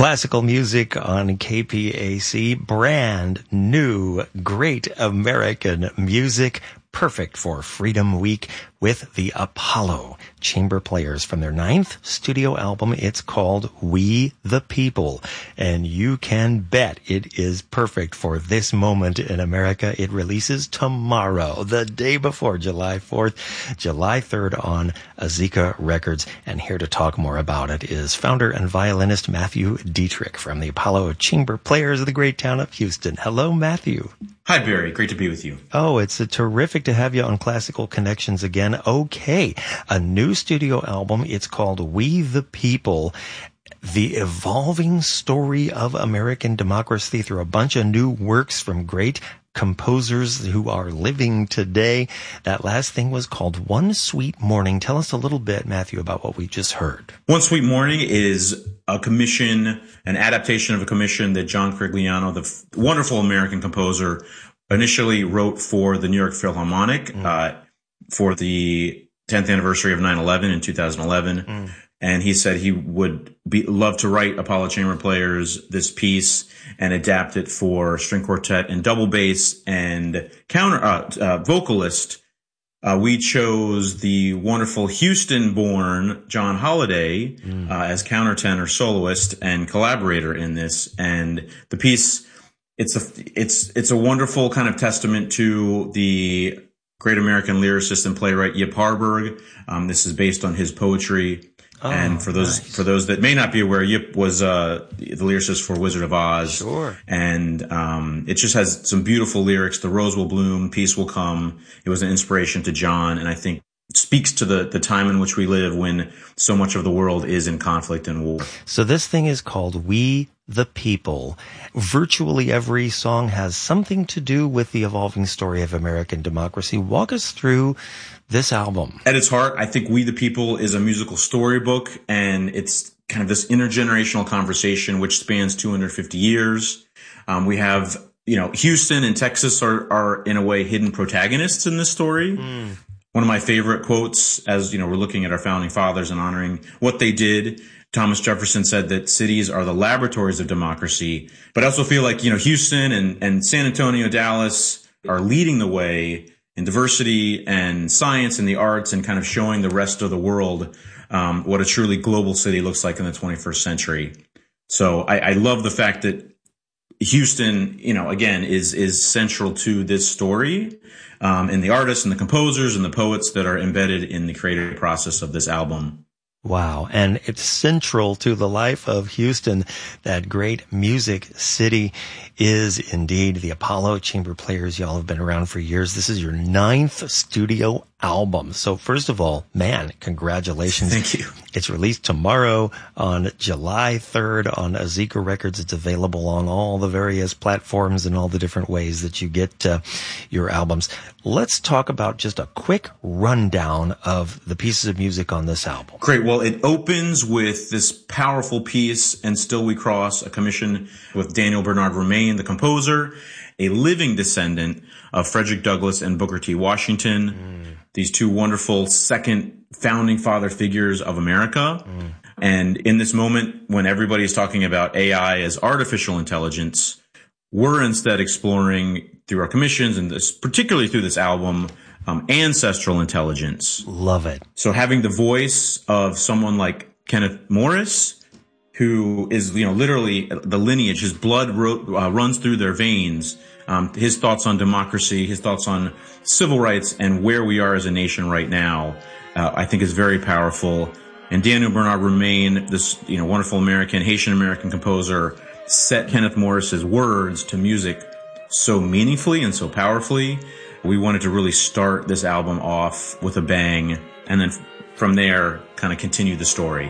Classical music on KPAC, brand new, great American music, perfect for Freedom Week with the Apollo Chamber Players from their 9th studio album. It's called We the People, and you can bet it is perfect for this moment in America. It releases tomorrow, the day before July 4th, July 3rd on Azika Records. And here to talk more about it is founder and violinist Matthew Dietrich from the Apollo Chamber Players of the great town of Houston. Hello, Matthew. Hi, Barry. Great to be with you. Oh, it's terrific to have you on Classical Connections again. Okay, a new studio album. It's called We the People, the evolving story of American democracy through a bunch of new works from great composers who are living today. That last thing was called One Sweet Morning. Tell us a little bit, Matthew, about what we just heard. One Sweet Morning is a commission, an adaptation of a commission that John Crigliano, the wonderful American composer, initially wrote for the New York Philharmonic for the 10th anniversary of 9/11 in 2011. And he said he would love to write Apollo Chamber Players this piece and adapt it for string quartet and double bass and vocalist. We chose the wonderful Houston-born John Holliday as countertenor soloist and collaborator in this. And the piece, it's a wonderful kind of testament to the great American lyricist and playwright Yip Harburg. This is based on his poetry. And for those that may not be aware, Yip was the lyricist for Wizard of Oz. Sure. And it just has some beautiful lyrics. The rose will bloom, peace will come. It was an inspiration to John, and I think speaks to the time in which we live when so much of the world is in conflict and war. So this thing is called We the People. Virtually every song has something to do with the evolving story of American democracy. Walk us through this album. At its heart, I think We the People is a musical storybook, and it's kind of this intergenerational conversation which spans 250 years. We have, Houston and Texas are in a way hidden protagonists in this story. One of my favorite quotes, as we're looking at our founding fathers and honoring what they did, Thomas Jefferson said that cities are the laboratories of democracy. But I also feel like, Houston and San Antonio, Dallas are leading the way in diversity and science and the arts and kind of showing the rest of the world what a truly global city looks like in the 21st century. So I love the fact that Houston, again, is central to this story, and the artists and the composers and the poets that are embedded in the creative process of this album. Wow. And it's central to the life of Houston. That great music city is indeed the Apollo Chamber Players. Y'all have been around for years. This is your 9th studio album. So first of all, man, congratulations. Thank you. It's released tomorrow on July 3rd on Azika Records. It's available on all the various platforms and all the different ways that you get your albums. Let's talk about just a quick rundown of the pieces of music on this album. Great. Well, it opens with this powerful piece, And Still We Cross, a commission with Daniel Bernard Roumain, the composer, a living descendant of Frederick Douglass and Booker T. Washington, these two wonderful second founding father figures of America. And in this moment, when everybody is talking about AI as artificial intelligence, we're instead exploring through our commissions and particularly through this album, ancestral intelligence. Love it. So having the voice of someone like Kenneth Morris, who is, literally the lineage, his blood runs through their veins. His thoughts on democracy, his thoughts on civil rights and where we are as a nation right now, I think is very powerful. And Daniel Bernard Roumain, this, wonderful Haitian American composer, set Kenneth Morris's words to music so meaningfully and so powerfully. We wanted to really start this album off with a bang and then from there kind of continue the story.